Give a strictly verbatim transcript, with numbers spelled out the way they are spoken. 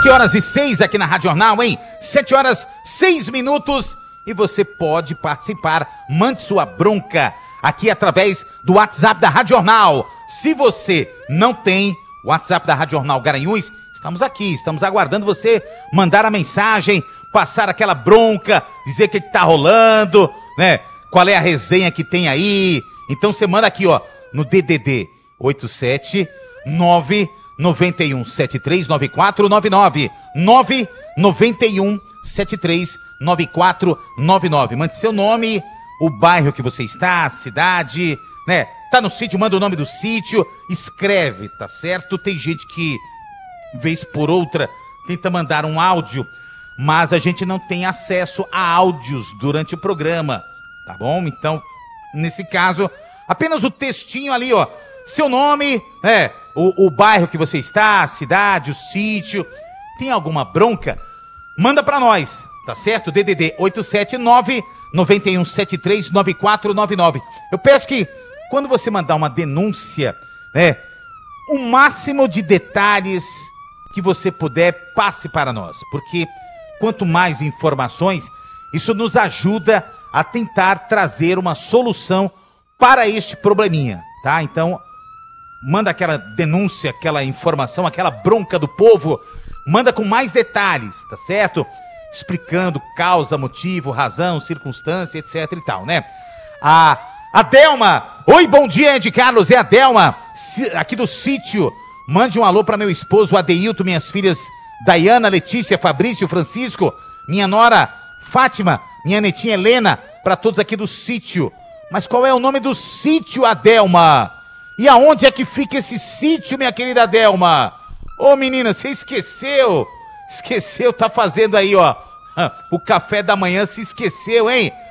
Sete horas e seis aqui na Rádio Jornal, hein? Sete horas, seis minutos. E você pode participar. Mande sua bronca aqui através do WhatsApp da Rádio Jornal. Se você não tem o WhatsApp da Rádio Jornal Garanhuns, estamos aqui, estamos aguardando você mandar a mensagem, passar aquela bronca, dizer o que está rolando, né? Qual é a resenha que tem aí. Então você manda aqui, ó, no D D D oito sete nove nove um sete três nove quatro nove nove nove nove um sete três nove quatro nove nove. Mande seu nome, o bairro que você está, a cidade, né? Tá no sítio, manda o nome do sítio, escreve, tá certo? Tem gente que, vez por outra, tenta mandar um áudio, mas a gente não tem acesso a áudios durante o programa, tá bom? Então, nesse caso, apenas o textinho ali, ó, seu nome, né? O, o bairro que você está, a cidade, o sítio. Tem alguma bronca? Manda pra nós, tá certo? D D D oito sete nove nove um sete três nove quatro nove nove. Eu peço que, quando você mandar uma denúncia, né, o máximo de detalhes que você puder, passe para nós. Porque quanto mais informações, isso nos ajuda a tentar trazer uma solução para este probleminha, tá? Então, manda aquela denúncia, aquela informação, aquela bronca do povo, manda com mais detalhes, tá certo? Explicando causa, motivo, razão, circunstância, etc e tal, né? A, a Delma, oi, bom dia, Ed Carlos, é a Delma, aqui do sítio. Mande um alô para meu esposo Adeilton, minhas filhas Dayana, Letícia, Fabrício, Francisco, minha nora Fátima, minha netinha Helena, para todos aqui do sítio. Mas qual é o nome do sítio, Adelma? E aonde é que fica esse sítio, minha querida Delma? Ô, menina, você esqueceu? Esqueceu, tá fazendo aí, ó, o café da manhã, se esqueceu, hein?